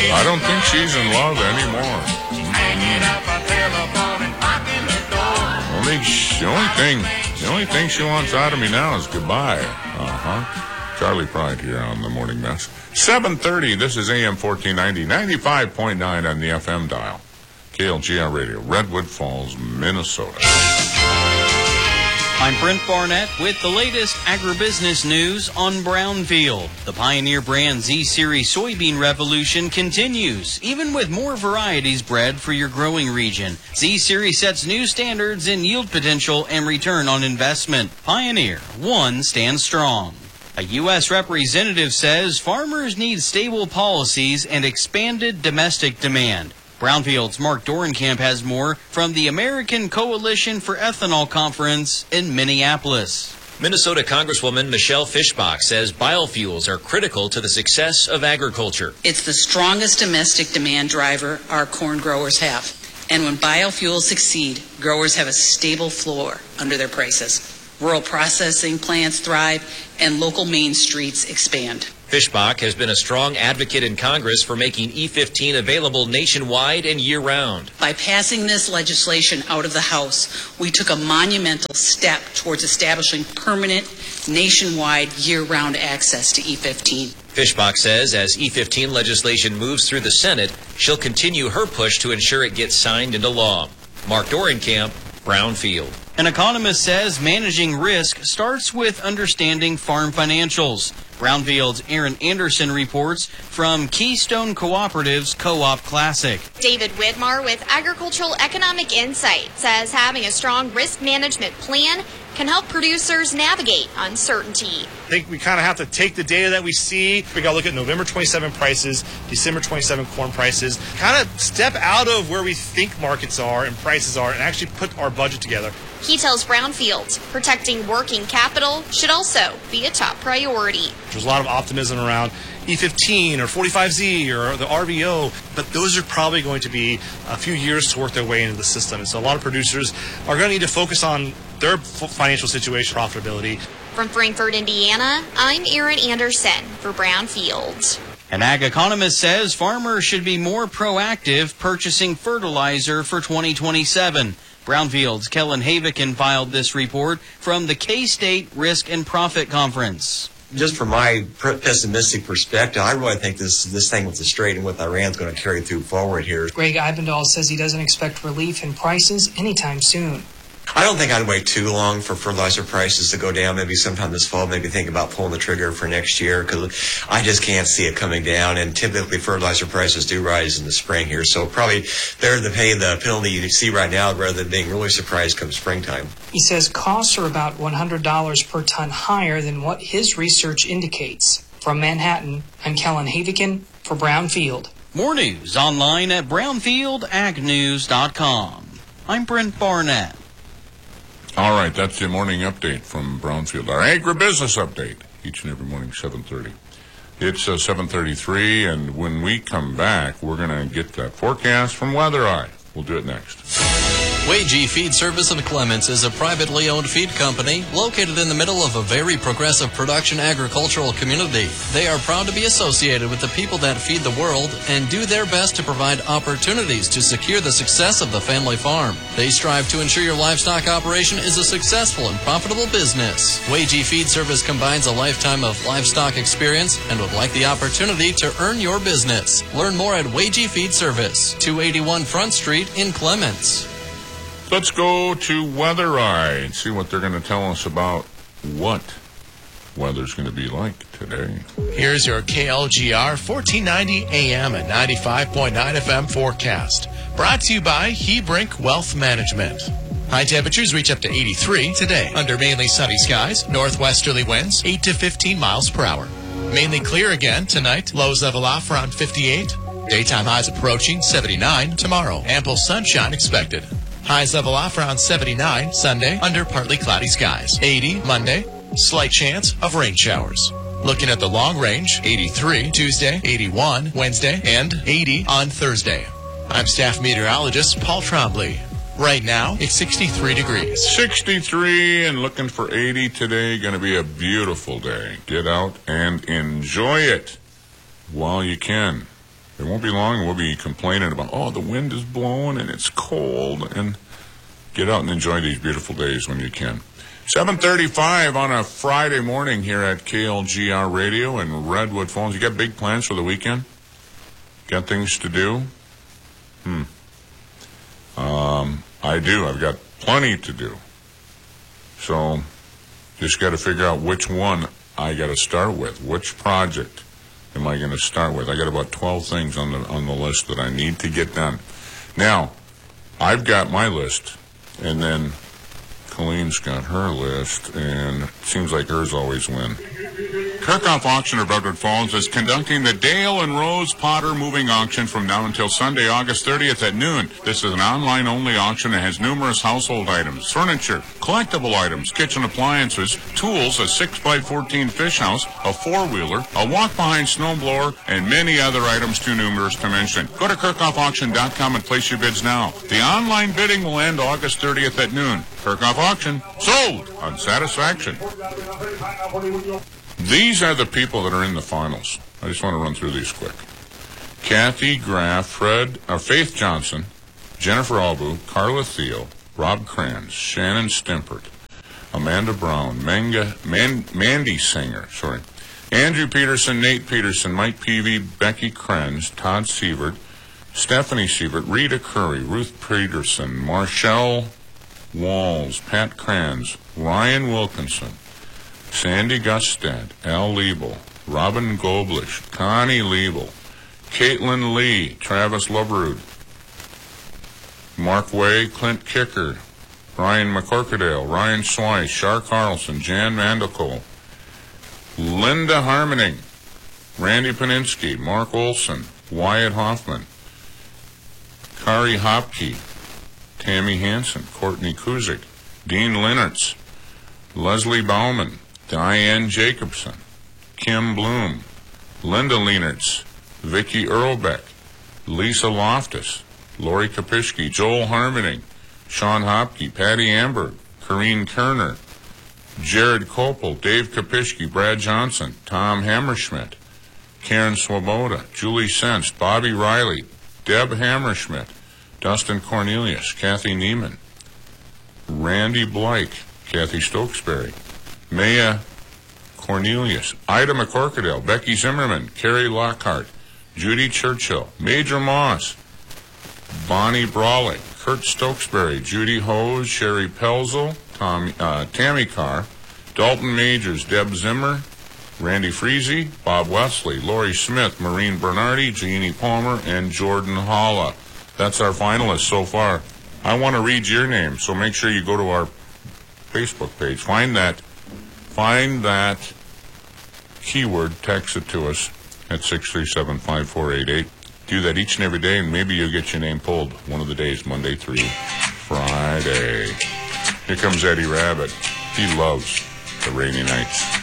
I don't think she's in love anymore. The only thing she wants out of me now is goodbye. Charlie Pride here on the Morning Mess. 7:30. This is AM 1490, 95.9 on the FM dial. KLGR Radio, Redwood Falls, Minnesota. I'm Brent Barnett with the latest agribusiness news on Brownfield. The Pioneer brand Z-Series soybean revolution continues, even with more varieties bred for your growing region. Z-Series sets new standards in yield potential and return on investment. Pioneer, one stands strong. A U.S. representative says farmers need stable policies and expanded domestic demand. Brownfield's Mark Dorenkamp has more from the American Coalition for Ethanol Conference in Minneapolis. Minnesota Congresswoman Michelle Fischbach says biofuels are critical to the success of agriculture. It's the strongest domestic demand driver our corn growers have. And when biofuels succeed, growers have a stable floor under their prices. Rural processing plants thrive, and local main streets expand. Fischbach has been a strong advocate in Congress for making E15 available nationwide and year-round. By passing this legislation out of the House, we took a monumental step towards establishing permanent, nationwide, year-round access to E15. Fischbach says as E15 legislation moves through the Senate, she'll continue her push to ensure it gets signed into law. Mark Dorenkamp, Brownfield. An economist says managing risk starts with understanding farm financials. Brownfield's Aaron Anderson reports from Keystone Cooperative's Co-op Classic. David Widmar with Agricultural Economic Insight says having a strong risk management plan can help producers navigate uncertainty. I think we kind of have to take the data that we see. We got to look at November 27 prices, December 27 corn prices, kind of step out of where we think markets are and prices are and actually put our budget together. He tells Brownfield protecting working capital should also be a top priority. There's a lot of optimism around E15 or 45Z or the RVO, but those are probably going to be a few years to work their way into the system. And so a lot of producers are going to need to focus on their financial situation, profitability. From Frankfort, Indiana, I'm Erin Anderson for Brownfield. An ag economist says farmers should be more proactive purchasing fertilizer for 2027. Brownfield's Kellen Havikin filed this report from the K-State Risk and Profit Conference. Just from my pessimistic perspective, I really think this thing with the strait and with Iran is going to carry through forward here. Greg Ibendahl says he doesn't expect relief in prices anytime soon. I don't think I'd wait too long for fertilizer prices to go down. Maybe sometime this fall, maybe think about pulling the trigger for next year because I just can't see it coming down. And typically fertilizer prices do rise in the spring here. So probably better to pay the penalty you see right now rather than being really surprised come springtime. He says costs are about $100 per ton higher than what his research indicates. From Manhattan, I'm Kellen Havikin for Brownfield. More news online at brownfieldagnews.com. I'm Brent Barnett. All right, that's the morning update from Brownfield. Our agribusiness update, each and every morning, 7:30. It's 7:33, and when we come back, we're going to get that forecast from Weather Eye. We'll do it next. Wagee Feed Service in Clements is a privately owned feed company located in the middle of a very progressive production agricultural community. They are proud to be associated with the people that feed the world and do their best to provide opportunities to secure the success of the family farm. They strive to ensure your livestock operation is a successful and profitable business. Wagee Feed Service combines a lifetime of livestock experience and would like the opportunity to earn your business. Learn more at Wagee Feed Service, 281 Front Street in Clements. Let's go to Weather Eye and see what they're going to tell us about what weather's going to be like today. Here's your KLGR 1490 AM and 95.9 FM forecast. Brought to you by Hebrink Wealth Management. High temperatures reach up to 83 today. Under mainly sunny skies, northwesterly winds 8 to 15 miles per hour. Mainly clear again tonight. Lows level off around 58. Daytime highs approaching 79 tomorrow. Ample sunshine expected. Highs level off around 79 Sunday under partly cloudy skies. 80 Monday. Slight chance of rain showers. Looking at the long range, 83 Tuesday, 81 Wednesday, and 80 on Thursday. I'm staff meteorologist Paul Trombley. Right now, it's 63 degrees. 63 and looking for 80 today. Going to be a beautiful day. Get out and enjoy it while you can. It won't be long. We'll be complaining about, the wind is blowing and it's cold. And get out and enjoy these beautiful days when you can. 7:35 on a Friday morning here at KLGR Radio in Redwood Falls. You got big plans for the weekend? Got things to do? I do. I've got plenty to do. So just got to figure out which one I got to start with. Which project am I going to start with? I got about 12 things on the list that I need to get done. Now, I've got my list, and then Colleen's got her list, and it seems like hers always win. Kirchhoff Auction of Redwood Falls is conducting the Dale and Rose Potter Moving Auction from now until Sunday, August 30th at noon. This is an online-only auction that has numerous household items, furniture, collectible items, kitchen appliances, tools, a 6x14 fish house, a four-wheeler, a walk-behind snowblower, and many other items too numerous to mention. Go to KirchhoffAuction.com and place your bids now. The online bidding will end August 30th at noon. Kirchhoff Auction, sold on satisfaction. These are the people that are in the finals. I just want to run through these quick. Kathy Graff, Faith Johnson, Jennifer Albu, Carla Thiel, Rob Kranz, Shannon Stimpert, Amanda Brown, Mandy Singer, Andrew Peterson, Nate Peterson, Mike Peavy, Becky Krenz, Todd Sievert, Stephanie Sievert, Rita Curry, Ruth Peterson, Marshall Walls, Pat Kranz, Ryan Wilkinson, Sandy Gustad, Al Liebel, Robin Goblish, Connie Liebel, Caitlin Lee, Travis Loverud, Mark Way, Clint Kicker, Brian McCorkadale, Ryan Swice, Shar Carlson, Jan Mandelkohl, Linda Harmoning, Randy Paninsky, Mark Olson, Wyatt Hoffman, Kari Hopke, Tammy Hansen, Courtney Kuzik, Dean Lennertz, Leslie Bauman, Diane Jacobson, Kim Bloom, Linda Leenertz, Vicki Earlbeck, Lisa Loftus, Lori Kapishke, Joel Harmoning, Sean Hopke, Patty Amberg, Corrine Kerner, Jared Kopel, Dave Kapishke, Brad Johnson, Tom Hammerschmidt, Karen Swoboda, Julie Senst, Bobby Riley, Deb Hammerschmidt, Dustin Cornelius, Kathy Neiman, Randy Blake, Kathy Stokesbury, Maya Cornelius, Ida McCorkadale, Becky Zimmerman, Carrie Lockhart, Judy Churchill, Major Moss, Bonnie Brawley, Kurt Stokesbury, Judy Hose, Sherry Pelzel, Tammy Carr, Dalton Majors, Deb Zimmer, Randy Freezy, Bob Wesley, Lori Smith, Maureen Bernardi, Jeannie Palmer, and Jordan Holla. That's our finalists so far. I want to read your name, so make sure you go to our Facebook page. Find that keyword, text it to us at 637-5488. Do that each and every day, and maybe you'll get your name pulled one of the days, Monday through Friday. Here comes Eddie Rabbit. He loves the rainy nights.